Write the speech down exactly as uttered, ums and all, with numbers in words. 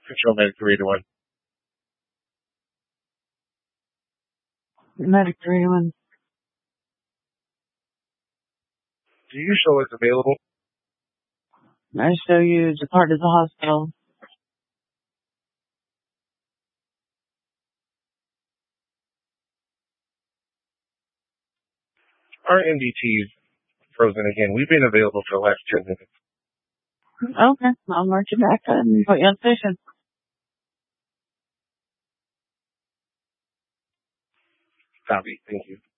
Control Medic three to one. Medic three to one. Do you show it's available? I show you depart to the hospital. Our M D T is frozen again. We've been available for the last ten minutes. Okay, I'll march you back and put you on station. Copy. Thank you.